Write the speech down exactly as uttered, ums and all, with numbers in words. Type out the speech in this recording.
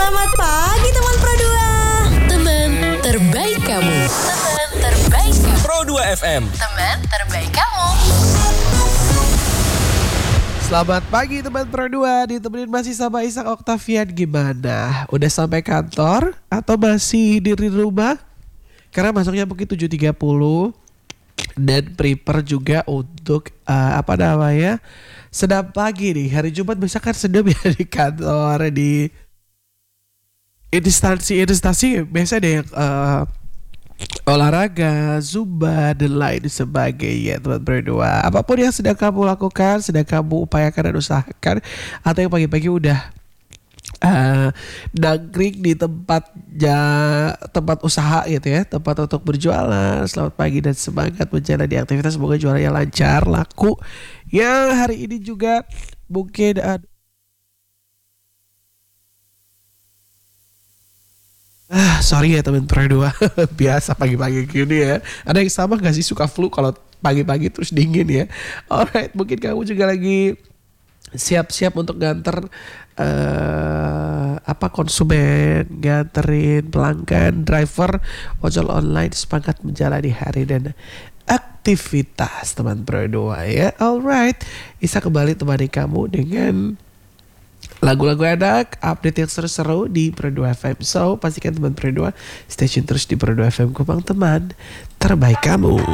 Selamat pagi teman Pro dua. Teman terbaik kamu. Teman terbaik kamu. Pro dua F M. Teman terbaik kamu. Selamat pagi teman Pro dua, ditemenin masih sama Ishak Octavian. Gimana? Udah sampai kantor atau masih di rumah? Karena masuknya mungkin tujuh tiga puluh dan prepare juga untuk uh, apa namanya? Sedap pagi nih. Hari Jumat biasa kan sedap ya di kantor, di instansi-instansi biasa ada yang uh, olahraga, zumba dan lain sebagainya teman berdua. Apapun yang sedang kamu lakukan, sedang kamu upayakan dan usahakan, atau yang pagi-pagi udah uh, nangkring di tempat ja, tempat usaha gitu ya, tempat untuk berjualan. Selamat pagi dan semangat menjalani aktivitas, semoga jualannya lancar, laku. Yang hari ini juga mungkin uh, Ah, sorry ya teman Pro dua. Biasa pagi-pagi gini ya. Ada yang sama gak sih suka flu kalau pagi-pagi terus dingin ya? Alright, mungkin kamu juga lagi siap-siap untuk nganter uh, apa konsumen, nganterin pelanggan, driver, ojol online, semangat menjalani hari dan aktivitas teman Pro dua ya. Alright, bisa kembali temani kamu dengan lagu-lagu enak, update yang seru-seru di Pro dua F M. So, pastikan teman Pro dua stay tune terus di Pro dua F M, Kupang teman terbaik kamu.